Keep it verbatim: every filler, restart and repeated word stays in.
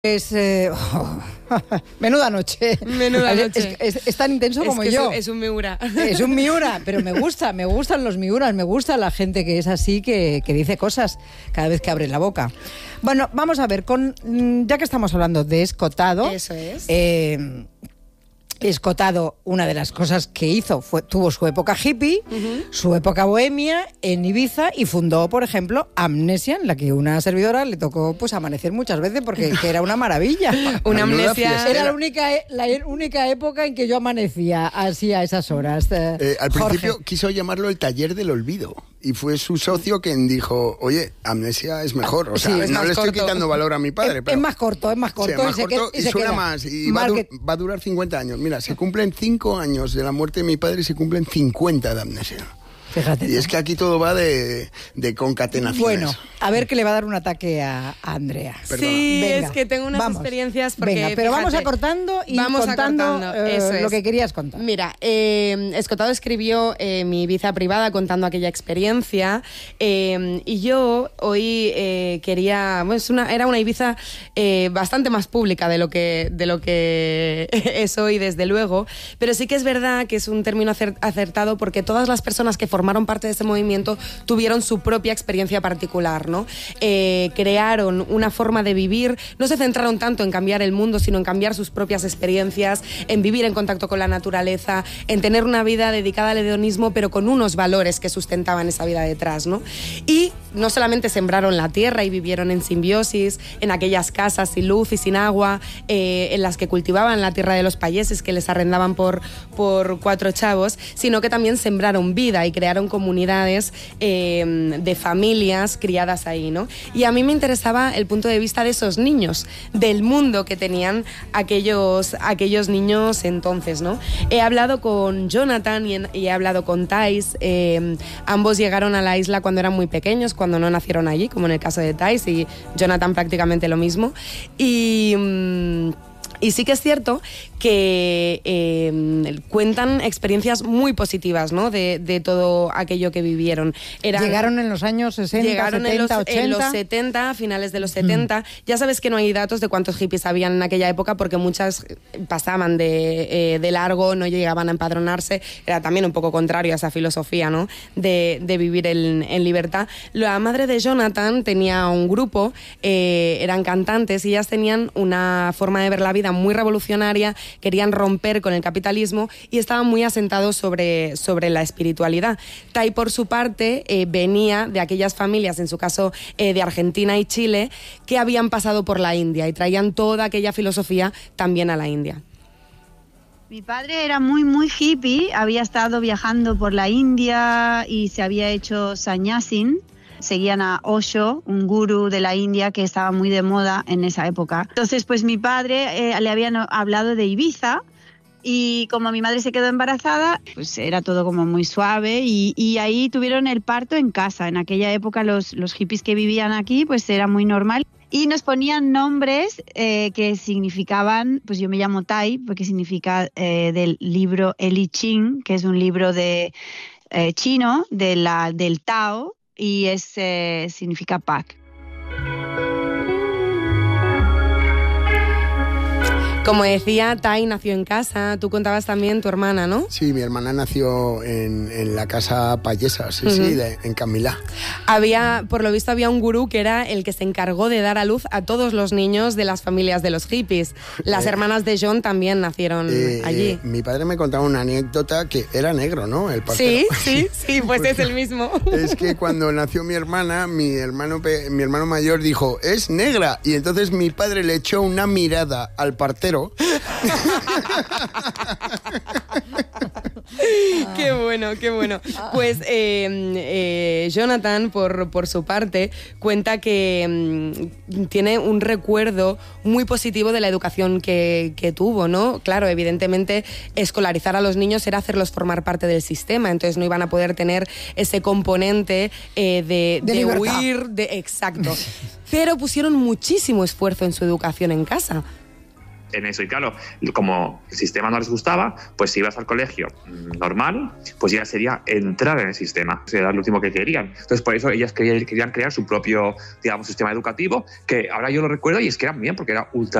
Es, eh, oh, menuda noche. Menuda noche. Es, es, es tan intenso es como que yo. Es, es un Miura. Es un Miura, pero me gusta, me gustan los Miuras, me gusta la gente que es así, que, que dice cosas cada vez que abre la boca. Bueno, vamos a ver, con ya que estamos hablando de Escotado. Eso es. Eh, Escotado, una de las cosas que hizo fue tuvo su época hippie, uh-huh. su época bohemia en Ibiza y fundó, por ejemplo, Amnesia, en la que una servidora le tocó pues amanecer muchas veces porque que era una maravilla. Una amnesia era la única la única época en que yo amanecía así a esas horas. Eh, eh, al Jorge. principio quiso llamarlo el taller del olvido y fue su socio quien dijo, oye, Amnesia es mejor, o sea, sí, no le corto. estoy quitando valor a mi padre. Es, pero... es más corto, es más corto. Sí, es más y, corto se, y, y se suena queda. más y va a, du- va a durar cincuenta años. Mira, se cumplen cinco años de la muerte de mi padre y se cumplen cincuenta de Amnesia. Fíjate. Y es que aquí todo va de, de concatenaciones. Bueno, a ver que le va a dar un ataque a, a Andrea. Perdona. Sí, Venga, es que tengo unas vamos. experiencias porque, Venga, pero fíjate, vamos acortando y vamos contando acortando, eh, eso es. lo que querías contar. Mira, eh, Escotado escribió eh, mi Ibiza privada contando aquella experiencia eh, y yo hoy eh, quería... Pues una, era una Ibiza eh, bastante más pública de lo que, de lo que es hoy, desde luego, pero sí que es verdad que es un término acertado porque todas las personas que formaron parte de este movimiento tuvieron su propia experiencia particular, ¿no? Eh, crearon una forma de vivir, no se centraron tanto en cambiar el mundo, sino en cambiar sus propias experiencias, en vivir en contacto con la naturaleza, en tener una vida dedicada al hedonismo, pero con unos valores que sustentaban esa vida detrás, ¿no? Y no solamente sembraron la tierra y vivieron en simbiosis, en aquellas casas sin luz y sin agua, eh, en las que cultivaban la tierra de los payeses que les arrendaban por, por cuatro chavos, sino que también sembraron vida y crearon comunidades Eh, de familias criadas ahí, ¿no? Y a mí me interesaba el punto de vista de esos niños, del mundo que tenían aquellos, aquellos niños entonces, ¿no? He hablado con Jonathan y, en, y he hablado con Thais, eh, ambos llegaron a la isla cuando eran muy pequeños, cuando no nacieron allí, como en el caso de Thais, y Jonathan prácticamente lo mismo, y... Mmm, Y sí que es cierto que eh, cuentan experiencias muy positivas, ¿no? De, de todo aquello que vivieron. Eran, llegaron en los años sesenta, llegaron setenta, en los, ochenta. En los setenta, finales de los setenta. Mm. Ya sabes que no hay datos de cuántos hippies habían en aquella época porque muchas pasaban de, eh, de largo, no llegaban a empadronarse. Era también un poco contrario a esa filosofía, ¿no? De, de vivir en, en libertad. La madre de Jonathan tenía un grupo, eh, eran cantantes y ellas tenían una forma de ver la vida muy revolucionaria, querían romper con el capitalismo y estaban muy asentados sobre, sobre la espiritualidad. Tai, por su parte, eh, venía de aquellas familias, en su caso eh, de Argentina y Chile, que habían pasado por la India y traían toda aquella filosofía también a la India. Mi padre era muy, muy hippie, había estado viajando por la India y se había hecho sannyasin. Seguían a Osho, un gurú de la India que estaba muy de moda en esa época. Entonces, pues mi padre eh, le habían hablado de Ibiza y como mi madre se quedó embarazada, pues era todo como muy suave y, y ahí tuvieron el parto en casa. En aquella época los, los hippies que vivían aquí, pues era muy normal. Y nos ponían nombres eh, que significaban, pues yo me llamo Tai, porque significa eh, del libro El I Ching, que es un libro de eh, chino de la, del Tao, y es, eh, significa paz. Como decía, Tai nació en casa. Tú contabas también tu hermana, ¿no? Sí, mi hermana nació en, en la casa payesa, sí, uh-huh. sí, de, en Camilá. Había, por lo visto, había un gurú que era el que se encargó de dar a luz a todos los niños de las familias de los hippies. Las eh, hermanas de John también nacieron eh, allí. Eh, mi padre me contaba una anécdota que era negro, ¿no? El partero. Sí, sí, sí, pues es el mismo. Es que cuando nació mi hermana, mi hermano, mi hermano mayor dijo, es negra. Y entonces mi padre le echó una mirada al partero. Qué bueno, qué bueno. Pues eh, eh, Jonathan, por, por su parte, cuenta que mm, tiene un recuerdo muy positivo de la educación que, que tuvo, ¿no? Claro, evidentemente, escolarizar a los niños era hacerlos formar parte del sistema, entonces no iban a poder tener ese componente eh, de, de, de libertad. huir, de, exacto. Pero pusieron muchísimo esfuerzo en su educación en casa. en eso. Y claro, como el sistema no les gustaba, pues si ibas al colegio normal, pues ya sería entrar en el sistema. Eso era lo último que querían. Entonces, por eso ellas querían, querían crear su propio, digamos, sistema educativo, que ahora yo lo recuerdo y es que era bien, porque era ultra